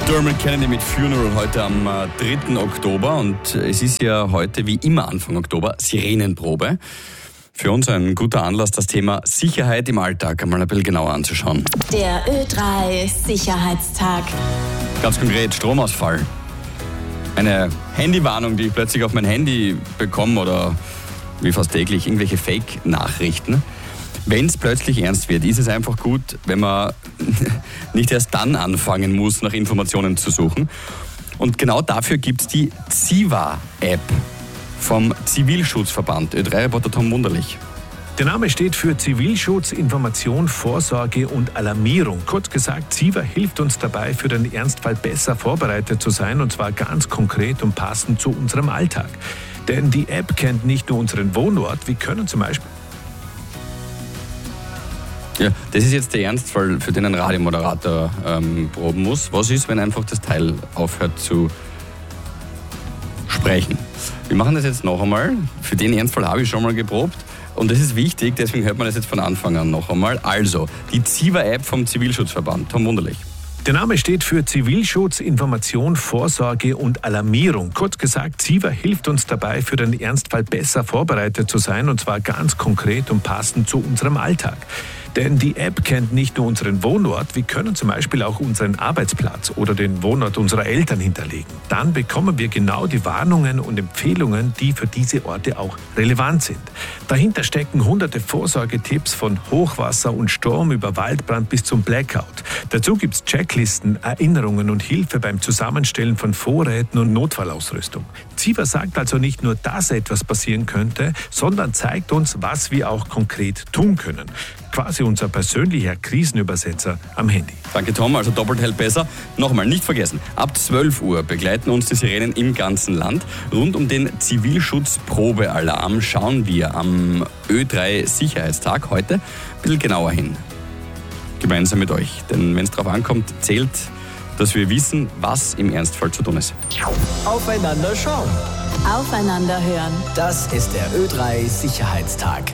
Dermot Kennedy mit Funeral heute am 3. Oktober und es ist ja heute wie immer Anfang Oktober Sirenenprobe. Für uns ein guter Anlass, das Thema Sicherheit im Alltag einmal ein bisschen genauer anzuschauen. Der Ö3 Sicherheitstag. Ganz konkret Stromausfall. Eine Handywarnung, die ich plötzlich auf mein Handy bekomme oder wie fast täglich irgendwelche Fake-Nachrichten. Wenn es plötzlich ernst wird, ist es einfach gut, wenn man nicht erst dann anfangen muss, nach Informationen zu suchen. Und genau dafür gibt es die ZIVA-App vom Zivilschutzverband. Ö3-Reporter Tom Wunderlich. Der Name steht für Zivilschutz, Information, Vorsorge und Alarmierung. Kurz gesagt, ZIVA hilft uns dabei, für den Ernstfall besser vorbereitet zu sein, und zwar ganz konkret und passend zu unserem Alltag. Denn die App kennt nicht nur unseren Wohnort, wir können zum Beispiel... Ja, das ist jetzt der Ernstfall, für den ein Radiomoderator proben muss. Was ist, wenn einfach das Teil aufhört zu sprechen? Wir machen das jetzt noch einmal. Für den Ernstfall habe ich schon mal geprobt. Und das ist wichtig, deswegen hört man das jetzt von Anfang an noch einmal. Also, die ZIVA-App vom Zivilschutzverband. Tom Wunderlich. Der Name steht für Zivilschutz, Information, Vorsorge und Alarmierung. Kurz gesagt, ZIVA hilft uns dabei, für den Ernstfall besser vorbereitet zu sein, und zwar ganz konkret und passend zu unserem Alltag. Denn die App kennt nicht nur unseren Wohnort, wir können zum Beispiel auch unseren Arbeitsplatz oder den Wohnort unserer Eltern hinterlegen. Dann bekommen wir genau die Warnungen und Empfehlungen, die für diese Orte auch relevant sind. Dahinter stecken hunderte Vorsorgetipps von Hochwasser und Sturm über Waldbrand bis zum Blackout. Dazu gibt es Checklisten, Erinnerungen und Hilfe beim Zusammenstellen von Vorräten und Notfallausrüstung. ZIVA sagt also nicht nur, dass etwas passieren könnte, sondern zeigt uns, was wir auch konkret tun können. Quasi unser persönlicher Krisenübersetzer am Handy. Danke Tom, also doppelt hält besser. Nochmal, nicht vergessen, ab 12 Uhr begleiten uns die Sirenen im ganzen Land. Rund um den Zivilschutz-Probealarm schauen wir am Ö3 Sicherheitstag heute ein bisschen genauer hin. Gemeinsam mit euch. Denn wenn es darauf ankommt, zählt, dass wir wissen, was im Ernstfall zu tun ist. Aufeinander schauen. Aufeinander hören. Das ist der Ö3 Sicherheitstag.